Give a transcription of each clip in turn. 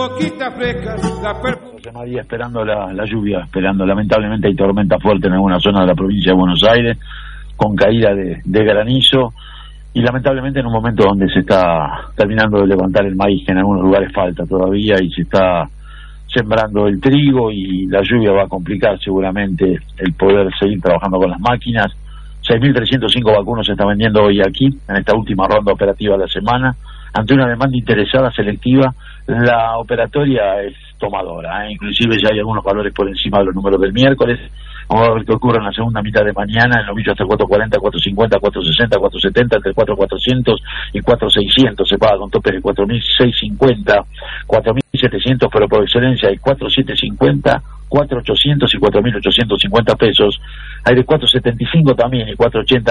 José María, esperando la lluvia, lamentablemente hay tormenta fuerte en alguna zona de la provincia de Buenos Aires, con caída de granizo, y lamentablemente en un momento donde se está terminando de levantar el maíz, que en algunos lugares falta todavía, y se está sembrando el trigo, y la lluvia va a complicar seguramente el poder seguir trabajando con las máquinas. 6.305 vacunos se están vendiendo hoy aquí, en esta última ronda operativa de la semana, ante una demanda interesada, selectiva. La operatoria es tomadora, inclusive ya hay algunos valores por encima de los números del miércoles. Vamos a ver qué ocurre en la segunda mitad de mañana. El novillo hasta 4.40, 4.50, 4.60, 4.70, entre 4.400 y 4.600 se paga con topes de 4.650, 4.700, pero por excelencia hay 4.750, 4.800 y 4.850 pesos. Hay de 4.75 también, y 4.80,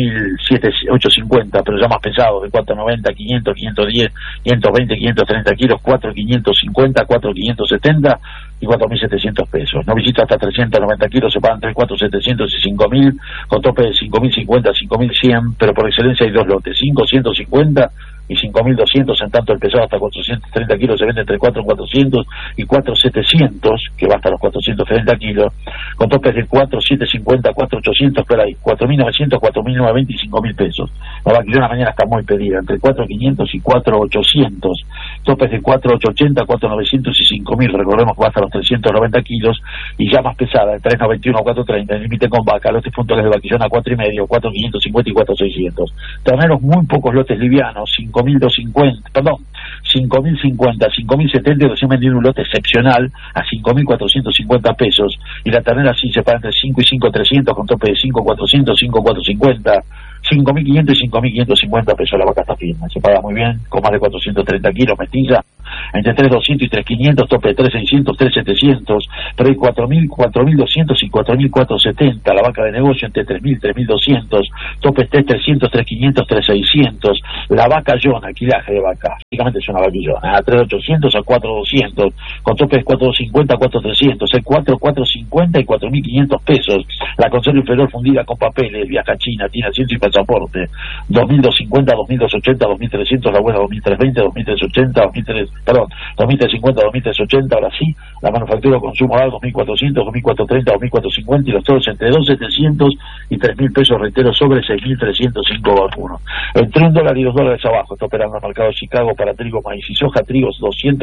4.850, pero ya más pesados, de 4.90, 500, 510, 520, 530 kilos, 4.550, 4.570 y 4.700 pesos. Novillito hasta 390 kilos se pagan entre 4.700 y 5.000, con tope de 5.050, 5.100, pero por excelencia hay dos lotes, 5.150 y 5.200, en tanto el pesado hasta 430 kilos se vende entre 4.400 y 4.700, que va hasta los 430 kilos, con topes de 4.750, 4.800, pero hay 4.900, 4.920 y 5.000 pesos. La vaquillona mañana está muy pedida, entre 4.500 y 4.800, topes de 4.880, 4.900 y 5.000, recordemos que va hasta los 390 kilos, y ya más pesada, de 3.91 a 4.30, el límite con vaca, lotes puntuales de vaquillona 4.5, 4.550 y 4.600. Terneros muy pocos lotes livianos, 5.250, perdón, 5.050, 5.070, recién vendido un lote excepcional a 5.450 pesos, y la ternera sí se paga entre 5 y 5.300, con tope de 5.400, 5.450, 5.500 y 5.550 pesos. La vaca está firme, se paga muy bien, con más de 430 kilos, mestiza, entre 3.200 y 3.500, tope de 3.600, 3.700, pero hay 4.000, 4.200 y 4.470, la vaca de negocio entre 3.000, 3.200, tope 3.300, 3.500, 3.600, la vaca Yona, alquilaje de vaca, básicamente es una vaquillona, a 3.800 a 4.200, con tope de 4.50, 4.300, hay 4.450 y 4.500 pesos, la conserva inferior fundida con papeles, viaja a China, tiene asiento y pasaporte, 2.250, 2.280, 2.300, la buena 2.320, 2.380, 2.350, 2.380, ahora sí, la manufactura consumo oral 2.400, 2.430, 2.450, y los todos entre 2.700 y 3.000 pesos, reitero, sobre 6.305 vacunos. Entre $1 y $2 abajo está operando el mercado de Chicago para trigo, maíz y soja. Trigos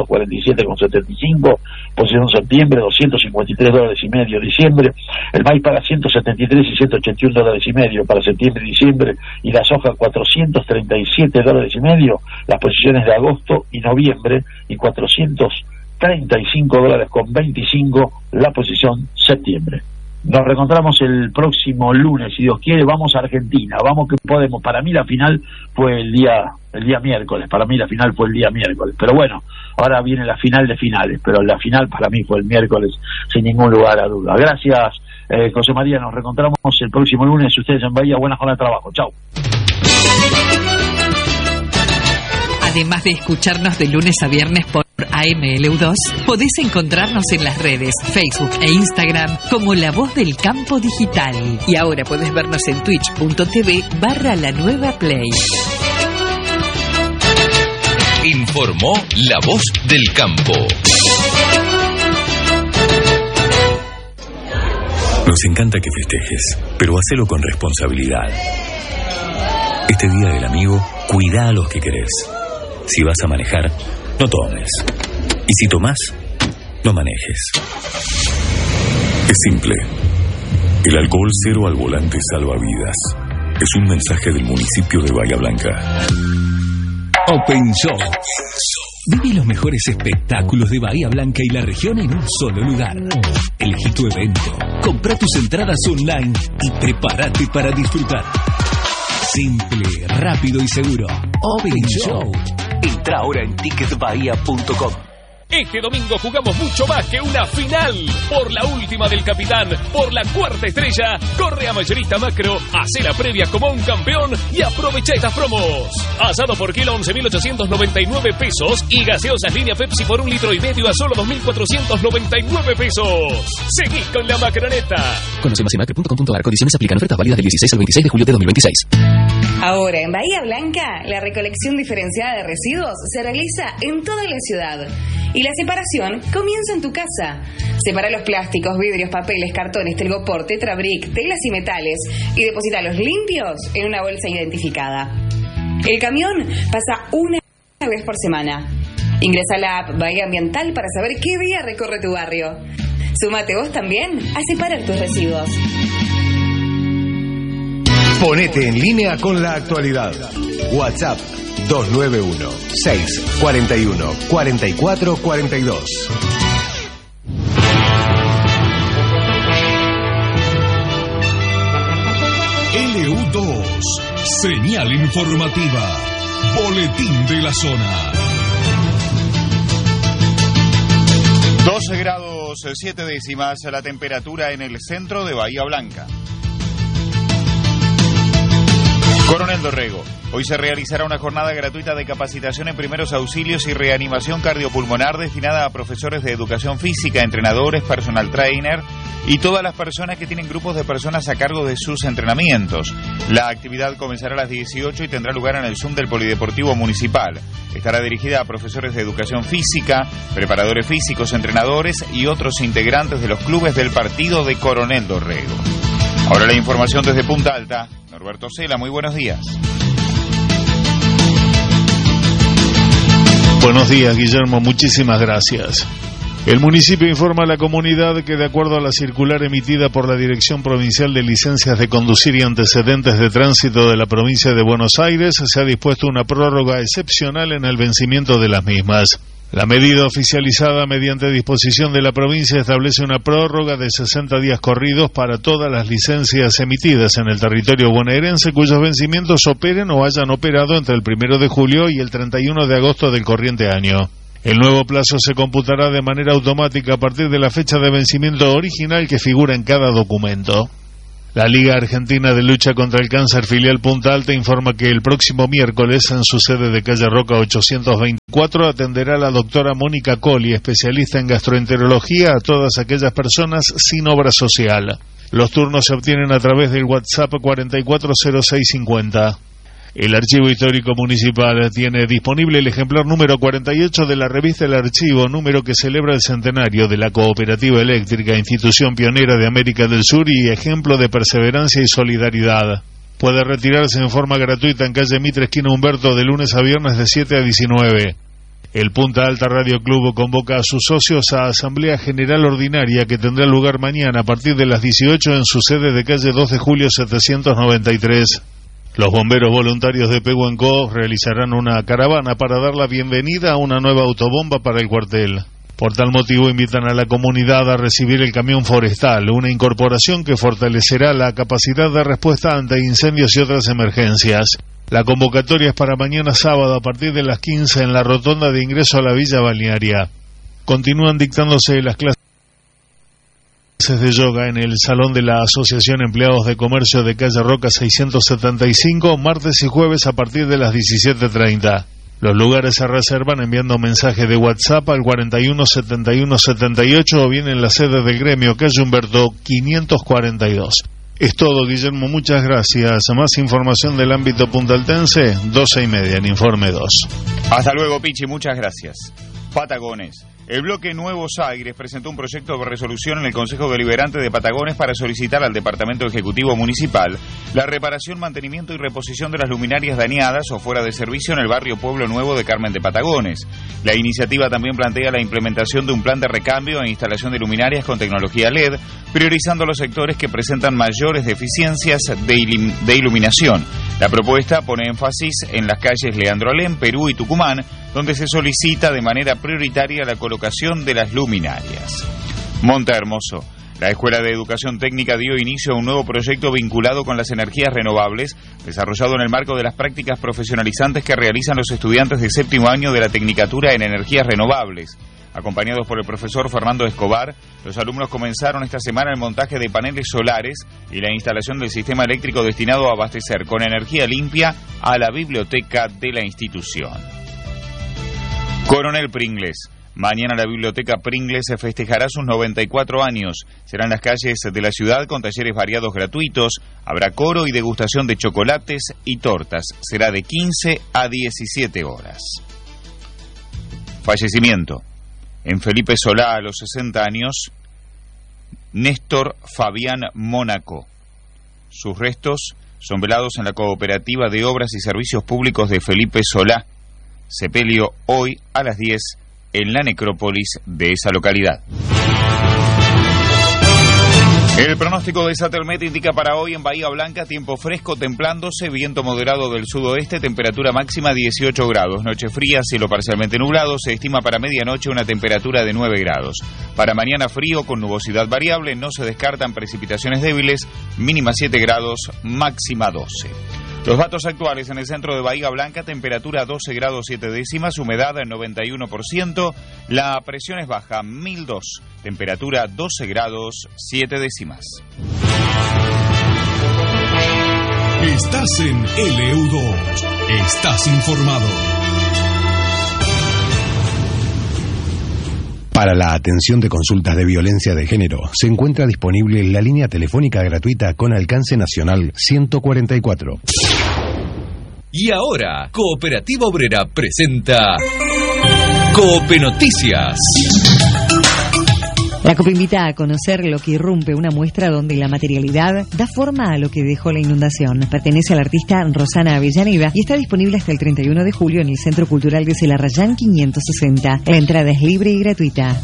247,75, posición septiembre, $253.5 diciembre, el maíz paga 173 y $181.5 para septiembre y diciembre, y la soja $437.5, las posiciones de agosto y noviembre, y $435.25 la posición septiembre. Nos reencontramos el próximo lunes, si Dios quiere. Vamos a Argentina, vamos que podemos. Para mí la final fue el día miércoles, pero bueno, ahora viene la final de finales, pero la final para mí fue el miércoles, sin ningún lugar a duda. Gracias, José María, nos reencontramos el próximo lunes, ustedes en Bahía, buena jornada de trabajo, chau. Además de escucharnos de lunes a viernes por AMLU2, podés encontrarnos en las redes Facebook e Instagram como La Voz del Campo Digital. Y ahora podés vernos en twitch.tv/La Nueva Play. Informó La Voz del Campo. Nos encanta que festejes, pero hacelo con responsabilidad. Este Día del Amigo, cuida a los que querés. Si vas a manejar, no tomes. Y si tomás, no manejes. Es simple. El alcohol cero al volante salva vidas. Es un mensaje del municipio de Bahía Blanca. Open Show. Vive los mejores espectáculos de Bahía Blanca y la región en un solo lugar. Elegí tu evento, compra tus entradas online y prepárate para disfrutar. Simple, rápido y seguro. Open Show. Entra ahora en ticketbahia.com. Este domingo jugamos mucho más que una final. Por la última del capitán, por la cuarta estrella, corre a Mayorista Macro, hace la previa como un campeón y aprovecha estas promos. Asado por kilo 11.899 pesos y gaseosas línea Pepsi por 1,5 litros a solo 2.499 pesos. Seguís con la macroneta. Conoce más en macro.com.ar. Condiciones aplican. Ofertas válidas del 16 al 26 de julio de 2026. Ahora, en Bahía Blanca, la recolección diferenciada de residuos se realiza en toda la ciudad. Y la separación comienza en tu casa. Separa los plásticos, vidrios, papeles, cartones, telgopor, tetrabric, telas y metales y deposítalos limpios en una bolsa identificada. El camión pasa una vez por semana. Ingresa a la app Bahía Ambiental para saber qué día recorre tu barrio. Súmate vos también a separar tus residuos. Ponete en línea con la actualidad. WhatsApp 291-641-4442. LU2, señal informativa, boletín de la zona. 12 grados 7 décimas la temperatura en el centro de Bahía Blanca. Coronel Dorrego, hoy se realizará una jornada gratuita de capacitación en primeros auxilios y reanimación cardiopulmonar destinada a profesores de educación física, entrenadores, personal trainer y todas las personas que tienen grupos de personas a cargo de sus entrenamientos. La actividad comenzará a las 18 y tendrá lugar en el Zoom del Polideportivo Municipal. Estará dirigida a profesores de educación física, preparadores físicos, entrenadores y otros integrantes de los clubes del partido de Coronel Dorrego. Ahora la información desde Punta Alta. Norberto Cela, muy buenos días. Buenos días, Guillermo, muchísimas gracias. El municipio informa a la comunidad que, de acuerdo a la circular emitida por la Dirección Provincial de Licencias de Conducir y Antecedentes de Tránsito de la provincia de Buenos Aires, se ha dispuesto una prórroga excepcional en el vencimiento de las mismas. La medida oficializada mediante disposición de la provincia establece una prórroga de 60 días corridos para todas las licencias emitidas en el territorio bonaerense cuyos vencimientos operen o hayan operado entre el 1 de julio y el 31 de agosto del corriente año. El nuevo plazo se computará de manera automática a partir de la fecha de vencimiento original que figura en cada documento. La Liga Argentina de Lucha contra el Cáncer filial Punta Alta informa que el próximo miércoles en su sede de calle Roca 824 atenderá a la doctora Mónica Colli, especialista en gastroenterología, a todas aquellas personas sin obra social. Los turnos se obtienen a través del WhatsApp 440650. El Archivo Histórico Municipal tiene disponible el ejemplar número 48 de la revista El Archivo, número que celebra el centenario de la Cooperativa Eléctrica, institución pionera de América del Sur y ejemplo de perseverancia y solidaridad. Puede retirarse en forma gratuita en calle Mitre, esquina Humberto, de lunes a viernes de 7 a 19. El Punta Alta Radio Club convoca a sus socios a Asamblea General Ordinaria que tendrá lugar mañana a partir de las 18 en su sede de calle 2 de julio 793. Los bomberos voluntarios de Pehuenco realizarán una caravana para dar la bienvenida a una nueva autobomba para el cuartel. Por tal motivo invitan a la comunidad a recibir el camión forestal, una incorporación que fortalecerá la capacidad de respuesta ante incendios y otras emergencias. La convocatoria es para mañana sábado a partir de las 15 en la rotonda de ingreso a la Villa Balnearia. Continúan dictándose las clases de yoga en el Salón de la Asociación Empleados de Comercio de calle Roca 675, martes y jueves a partir de las 17:30. Los lugares se reservan enviando mensaje de WhatsApp al 41 71 78 o bien en la sede del gremio, calle Humberto 542. Es todo, Guillermo, muchas gracias. Más información del ámbito puntaltense, 12:30 en Informe 2. Hasta luego, Pichi, muchas gracias. Patagones. El bloque Nuevos Aires presentó un proyecto de resolución en el Consejo Deliberante de Patagones para solicitar al Departamento Ejecutivo Municipal la reparación, mantenimiento y reposición de las luminarias dañadas o fuera de servicio en el barrio Pueblo Nuevo de Carmen de Patagones. La iniciativa también plantea la implementación de un plan de recambio e instalación de luminarias con tecnología LED, priorizando los sectores que presentan mayores deficiencias de iluminación. La propuesta pone énfasis en las calles Leandro Alem, Perú y Tucumán, donde se solicita de manera prioritaria la colocación de las luminarias. Monte Hermoso. La Escuela de Educación Técnica dio inicio a un nuevo proyecto vinculado con las energías renovables, desarrollado en el marco de las prácticas profesionalizantes que realizan los estudiantes de séptimo año de la Tecnicatura en Energías Renovables. Acompañados por el profesor Fernando Escobar, los alumnos comenzaron esta semana el montaje de paneles solares y la instalación del sistema eléctrico destinado a abastecer con energía limpia a la biblioteca de la institución. Coronel Pringles. Mañana la Biblioteca Pringles festejará sus 94 años. Serán las calles de la ciudad con talleres variados gratuitos. Habrá coro y degustación de chocolates y tortas. Será de 15 a 17 horas. Fallecimiento. En Felipe Solá, a los 60 años, Néstor Fabián Mónaco. Sus restos son velados en la Cooperativa de Obras y Servicios Públicos de Felipe Solá. Sepelio hoy a las 10 en la necrópolis de esa localidad. El pronóstico de Satelmet indica para hoy en Bahía Blanca tiempo fresco templándose, viento moderado del sudoeste, temperatura máxima 18 grados, noche fría, cielo parcialmente nublado, se estima para medianoche una temperatura de 9 grados. Para mañana frío con nubosidad variable, no se descartan precipitaciones débiles, mínima 7 grados, máxima 12. Los datos actuales en el centro de Bahía Blanca, temperatura 12 grados 7 décimas, humedad 91%, la presión es baja 1002, temperatura 12 grados 7 décimas. Estás en LU2, estás informado. Para la atención de consultas de violencia de género, se encuentra disponible la línea telefónica gratuita con alcance nacional 144. Y ahora, Cooperativa Obrera presenta Cope Noticias. La COP invita a conocer lo que irrumpe, una muestra donde la materialidad da forma a lo que dejó la inundación. Pertenece a la artista Rosana Avellaneda y está disponible hasta el 31 de julio en el Centro Cultural de Celarrayán 560. La entrada es libre y gratuita.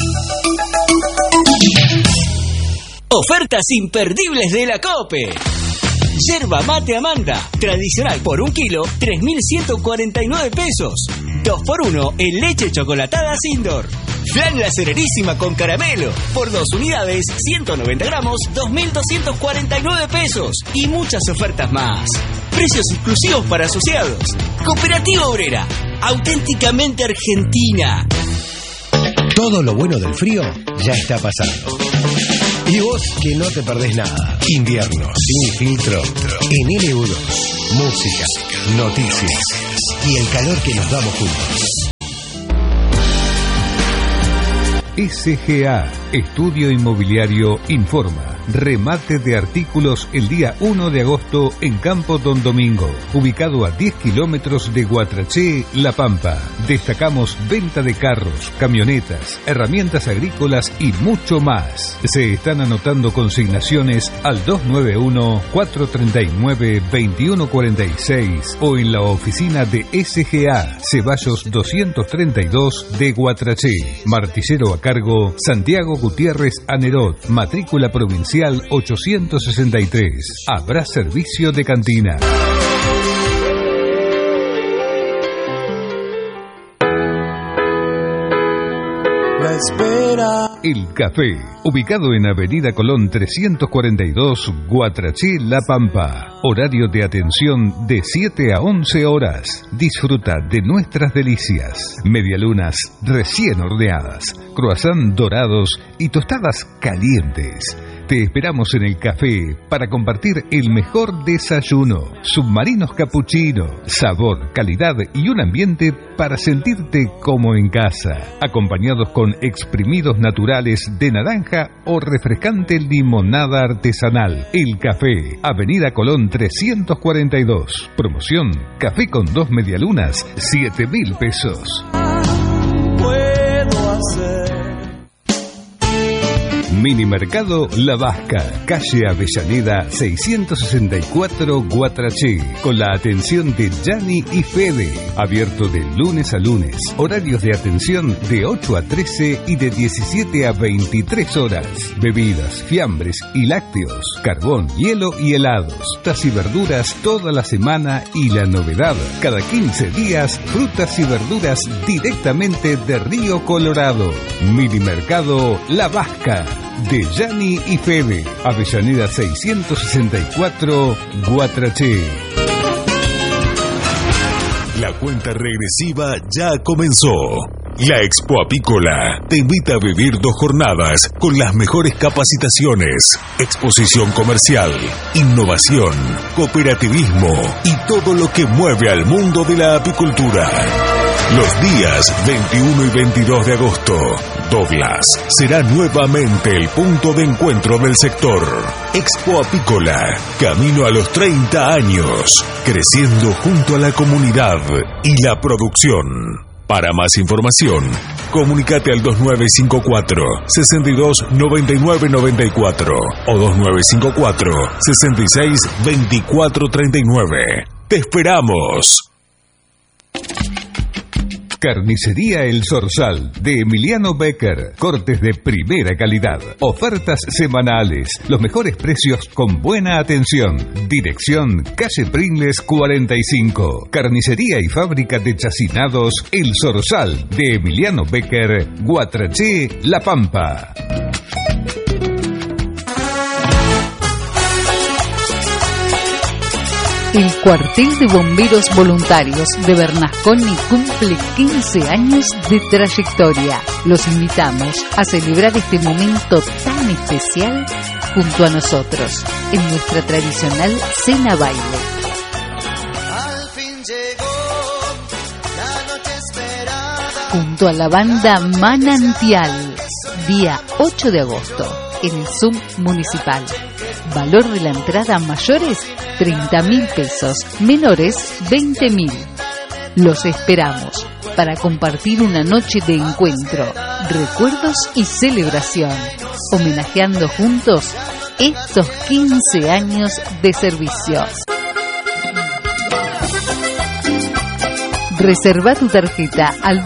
Ofertas imperdibles de la COPE. Yerba mate Amanda, tradicional por 1 kilo, 3.149 pesos. 2x1 en leche chocolatada Sindor. Flan la cererísima con caramelo, por 2 unidades, 190 gramos, 2.249 pesos. Y muchas ofertas más. Precios exclusivos para asociados. Cooperativa Obrera, auténticamente argentina. Todo lo bueno del frío ya está pasando. Y vos que no te perdés nada. Invierno sin filtro en LU2. Música, noticias y el calor que nos damos juntos. SGA, Estudio Inmobiliario, informa. Remate de artículos el día 1 de agosto en Campo Don Domingo, ubicado a 10 kilómetros de Guatraché, La Pampa. Destacamos venta de carros, camionetas, herramientas agrícolas y mucho más. Se están anotando consignaciones al 291-439-2146 o en la oficina de SGA, Ceballos 232 de Guatraché. Martillero a cargo, Santiago Gutiérrez Anerot, matrícula provincial 863. Habrá servicio de cantina. La espera. El Café, ubicado en Avenida Colón 342, Guatraché, La Pampa. Horario de atención de 7 a 11 horas. Disfruta de nuestras delicias. Medialunas recién horneadas, croissant dorados y tostadas calientes. Te esperamos en el café para compartir el mejor desayuno. Submarinos capuchino, sabor, calidad y un ambiente para sentirte como en casa. Acompañados con exprimidos naturales de naranja o refrescante limonada artesanal. El Café, Avenida Colón 342. Promoción, café con 2 medialunas, 7.000 pesos. Puedo hacer. Minimercado La Vasca, calle Avellaneda 664 Guatraché, con la atención de Gianni y Fede, abierto de lunes a lunes, horarios de atención de 8 a 13 y de 17 a 23 horas, bebidas, fiambres y lácteos, carbón, hielo y helados, frutas y verduras toda la semana y la novedad, cada 15 días, frutas y verduras directamente de Río Colorado. Minimercado La Vasca, de Gianni y Fede, Avellaneda 664, Guatraché. La cuenta regresiva ya comenzó. La Expo Apícola te invita a vivir 2 jornadas con las mejores capacitaciones, exposición comercial, innovación, cooperativismo y todo lo que mueve al mundo de la apicultura. Los días 21 y 22 de agosto, Douglas será nuevamente el punto de encuentro del sector. Expo Apícola, camino a los 30 años, creciendo junto a la comunidad y la producción. Para más información, comunícate al 2954-629994 o 2954-662439. ¡Te esperamos! Carnicería El Zorzal de Emiliano Becker. Cortes de primera calidad. Ofertas semanales. Los mejores precios con buena atención. Dirección calle Pringles 45. Carnicería y fábrica de chacinados El Zorzal de Emiliano Becker, Guatraché, La Pampa. El Cuartel de Bomberos Voluntarios de Bernasconi cumple 15 años de trayectoria. Los invitamos a celebrar este momento tan especial junto a nosotros, en nuestra tradicional cena baile. Al fin llegó la noche esperada. Junto a la banda Manantial, día 8 de agosto, en el Zoom Municipal. Valor de la entrada mayores 30.000 pesos, menores 20.000. Los esperamos para compartir una noche de encuentro, recuerdos y celebración, homenajeando juntos estos 15 años de servicio. Reserva tu tarjeta al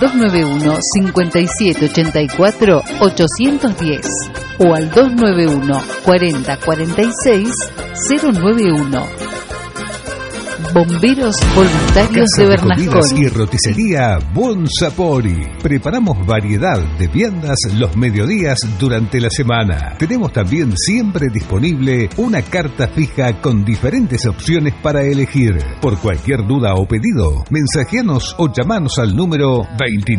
291-5784-810 o al 291-4046-091. Bomberos Voluntarios Casa de de Comidas Bernasconi. y roticería Buon Sapori. Preparamos variedad de viandas los mediodías durante la semana. Tenemos también siempre disponible una carta fija con diferentes opciones para elegir. Por cualquier duda o pedido, mensajeanos o llamanos al número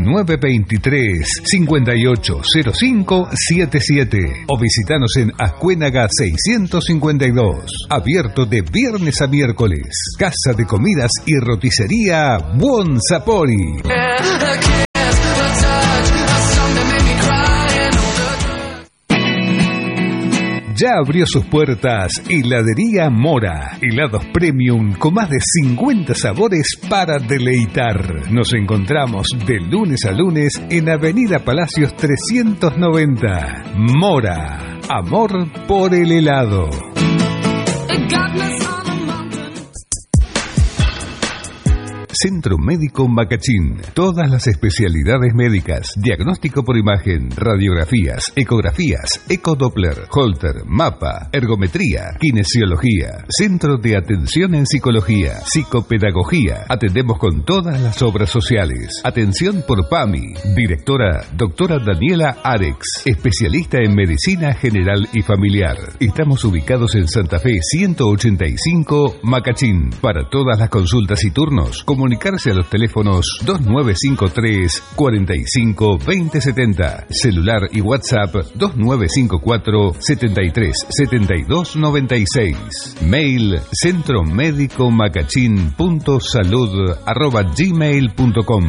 2923-580577 o visitanos en Ascuénaga 652. Abierto de viernes a miércoles. Casa de Comidas y Roticería Buon Sapori. Ya abrió sus puertas Heladería Mora. Helados premium con más de 50 sabores para deleitar. Nos encontramos de lunes a lunes en Avenida Palacios 390. Mora. Amor por el helado. Centro Médico Macachín. Todas las especialidades médicas, diagnóstico por imagen, radiografías, ecografías, ecodoppler, holter, mapa, ergometría, kinesiología, centro de atención en psicología, psicopedagogía. Atendemos con todas las obras sociales. Atención por PAMI. Directora, doctora Daniela Arex, especialista en medicina general y familiar. Estamos ubicados en Santa Fe 185 Macachín. Para todas las consultas y turnos, comunicarse a los teléfonos 2953 45 2070, celular y WhatsApp 2954 73 72 96, mail centromédicomacachín.salud@gmail.com.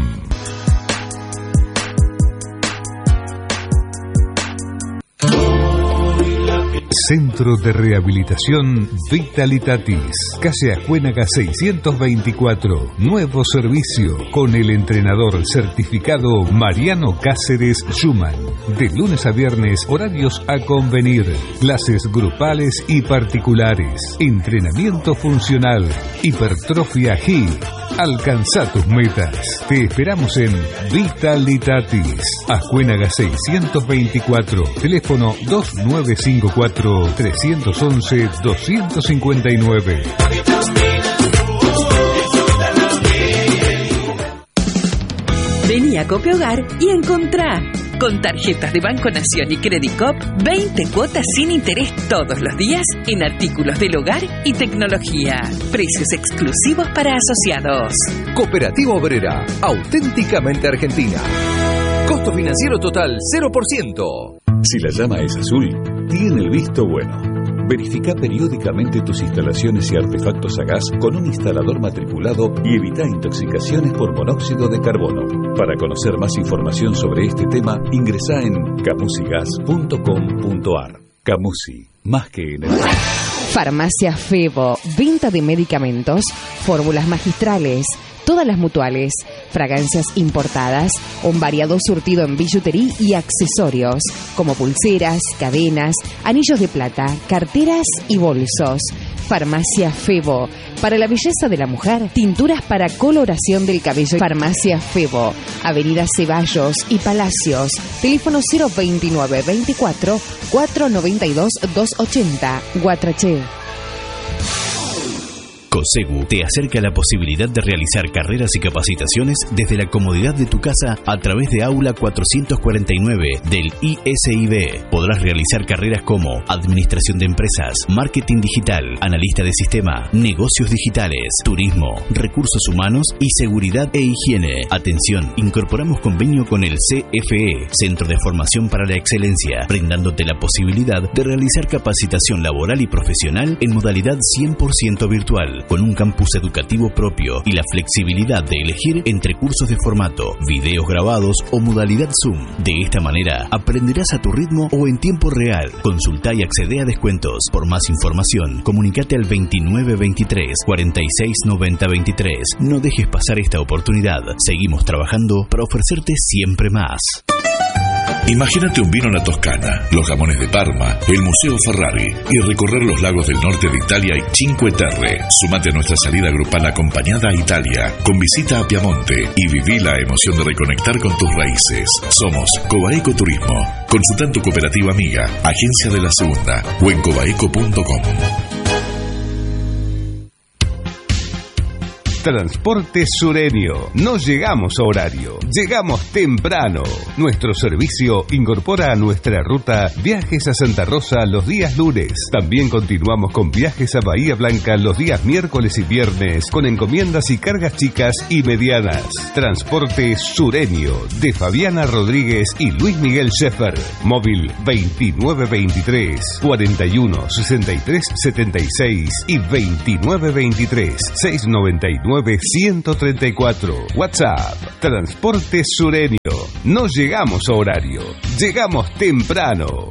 Centro de Rehabilitación Vitalitatis, calle Ascuénaga 624, nuevo servicio con el entrenador certificado Mariano Cáceres Schumann. De lunes a viernes, horarios a convenir, clases grupales y particulares, entrenamiento funcional, hipertrofia HI. Alcanza tus metas. Te esperamos en Vitalitatis, Ascuénaga 624, teléfono 2954-311-259. Vení a Cope Hogar y encontrá. Con tarjetas de Banco Nación y Credicop, 20 cuotas sin interés todos los días en artículos del hogar y tecnología. Precios exclusivos para asociados. Cooperativa Obrera, auténticamente argentina. Costo financiero total 0%. Si la llama es azul, tiene el visto bueno. Verifica periódicamente tus instalaciones y artefactos a gas con un instalador matriculado y evita intoxicaciones por monóxido de carbono. Para conocer más información sobre este tema, ingresá en camusigas.com.ar. Camusi, más que energía. Farmacia Febo, venta de medicamentos, fórmulas magistrales, todas las mutuales, fragancias importadas, un variado surtido en billutería y accesorios, como pulseras, cadenas, anillos de plata, carteras y bolsos. Farmacia Febo, para la belleza de la mujer, tinturas para coloración del cabello. Farmacia Febo, Avenida Ceballos y Palacios, teléfono 029 24 492 280, Guatraché. COSEGU te acerca a la posibilidad de realizar carreras y capacitaciones desde la comodidad de tu casa a través de Aula 449 del ISIB. Podrás realizar carreras como Administración de Empresas, Marketing Digital, Analista de Sistema, Negocios Digitales, Turismo, Recursos Humanos y Seguridad e Higiene. Atención, incorporamos convenio con el CFE, Centro de Formación para la Excelencia, brindándote la posibilidad de realizar capacitación laboral y profesional en modalidad 100% virtual, con un campus educativo propio y la flexibilidad de elegir entre cursos de formato, videos grabados o modalidad Zoom. De esta manera, aprenderás a tu ritmo o en tiempo real. Consulta y accede a descuentos. Por más información, comunícate al 2923 46 90 23. No dejes pasar esta oportunidad. Seguimos trabajando para ofrecerte siempre más. Imagínate un vino en la Toscana, los jamones de Parma, el Museo Ferrari y recorrer los lagos del norte de Italia y Cinque Terre. Sumate a nuestra salida grupal acompañada a Italia, con visita a Piamonte y viví la emoción de reconectar con tus raíces. Somos Cobaeco Turismo. Consulta en tu cooperativa amiga, Agencia de la Segunda o en cobaeco.com. Transporte Sureño. No llegamos a horario, llegamos temprano. Nuestro servicio incorpora a nuestra ruta viajes a Santa Rosa los días lunes. También continuamos con viajes a Bahía Blanca los días miércoles y viernes, con encomiendas y cargas chicas y medianas. Transporte Sureño, de Fabiana Rodríguez y Luis Miguel Scheffer. Móvil 2923 41 63 76 y 2923 699 134. WhatsApp. Transporte Sureño. No llegamos a horario, llegamos temprano.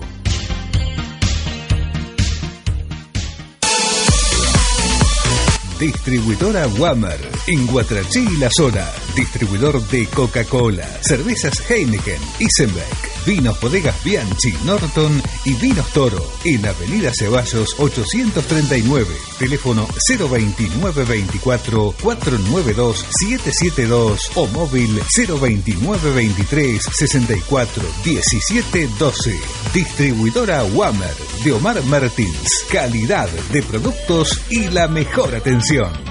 Distribuidora Wammer, en Guatraché y la zona. Distribuidor de Coca-Cola, cervezas Heineken, Isenbeck, vinos bodegas Bianchi, Norton y vinos Toro. En Avenida Ceballos 839. Teléfono 029 24 492 772 o móvil 029 23 64 17 12. Distribuidora Wammer de Omar Martins. Calidad de productos y la mejor atención.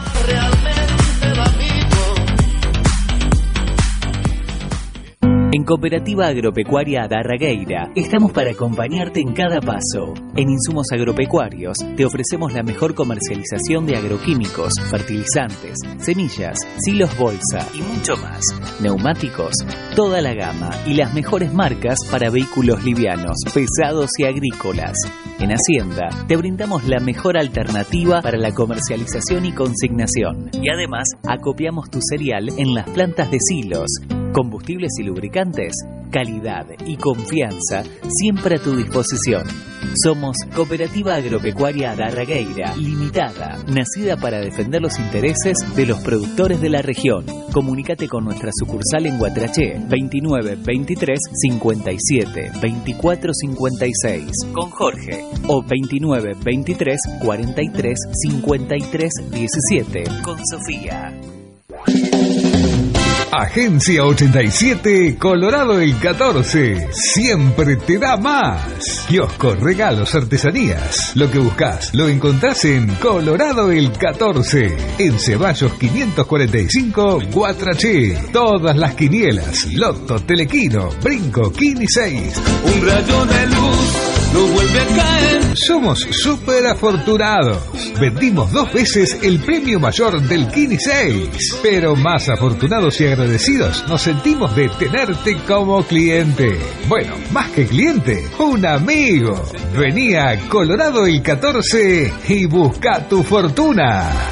En Cooperativa Agropecuaria Adarragueira estamos para acompañarte en cada paso. En Insumos Agropecuarios te ofrecemos la mejor comercialización de agroquímicos, fertilizantes, semillas, silos bolsa y mucho más. Neumáticos, toda la gama y las mejores marcas para vehículos livianos, pesados y agrícolas. En Hacienda te brindamos la mejor alternativa para la comercialización y consignación. Y además acopiamos tu cereal en las plantas de silos. Combustibles y lubricantes, calidad y confianza siempre a tu disposición. Somos Cooperativa Agropecuaria Adarragueira Limitada, nacida para defender los intereses de los productores de la región. Comunícate con nuestra sucursal en Guatraché, 29 23 57 24 56, con Jorge, o 29 23 43 53 17, con Sofía. Agencia 87, Colorado el 14. Siempre te da más. Kiosco, regalos, artesanías. Lo que buscas lo encontrás en Colorado el 14. En Ceballos 545, Guatraché. Todas las quinielas, loto, telequino, brinco, Kini 6. Un rayo de luz no vuelve a caer. Somos súper afortunados. Vendimos 2 veces el premio mayor del Kini 6. Pero más afortunados y agradecidos nos sentimos de tenerte como cliente. Bueno, más que cliente, un amigo. Vení a Colorado el 14 y busca tu fortuna.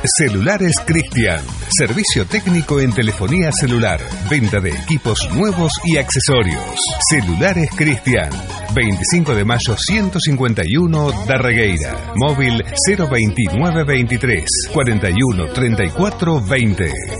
Celulares Cristian. Servicio técnico en telefonía celular. Venta de equipos nuevos y accesorios. Celulares Cristian. 25 de mayo 151 Darregueira. Móvil 02923 41 34 20.